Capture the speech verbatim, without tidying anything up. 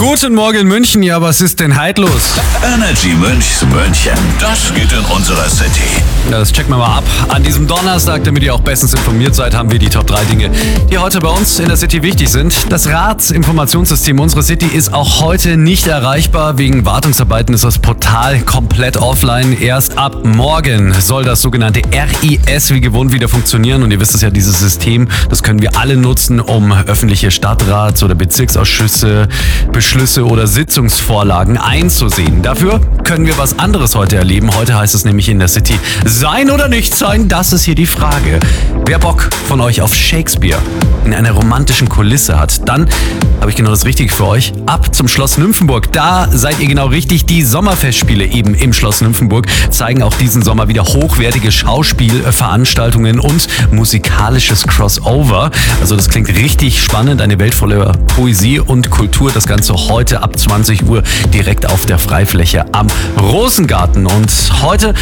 Guten Morgen München, ja was ist denn halt los? Energy Münchs München, das geht in unserer City. Das checken wir mal ab. An diesem Donnerstag, damit ihr auch bestens informiert seid, haben wir die Top drei Dinge, die heute bei uns in der City wichtig sind. Das Ratsinformationssystem unserer City ist auch heute nicht erreichbar. Wegen Wartungsarbeiten ist das Portal komplett offline. Erst ab morgen soll das sogenannte R I S wie gewohnt wieder funktionieren. Und ihr wisst es ja, dieses System, das können wir alle nutzen, um öffentliche Stadtrats- oder Bezirksausschüsse, Beschlüsse oder Sitzungsvorlagen einzusehen. Dafür können wir was anderes heute erleben. Heute heißt es nämlich in der City, sein oder nicht sein, das ist hier die Frage. Wer Bock von euch auf Shakespeare in einer romantischen Kulisse hat, dann habe ich genau das Richtige für euch. Ab zum Schloss Nymphenburg. Da seid ihr genau richtig. Die Sommerfestspiele eben im Schloss Nymphenburg zeigen auch diesen Sommer wieder hochwertige Schauspielveranstaltungen und musikalisches Crossover. Also das klingt richtig spannend. Eine Welt voller Poesie und Kultur. Das Ganze heute ab zwanzig Uhr direkt auf der Freifläche am Rosengarten. Und heute